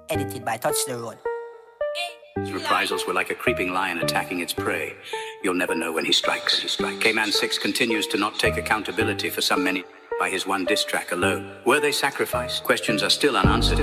Edited by Touch the Road. Reprisals were like a creeping lion attacking its prey. You'll never know when he strikes. K-Man 6 continues to not take accountability for some many by his one diss track alone. Were they sacrificed? Questions are still unanswered.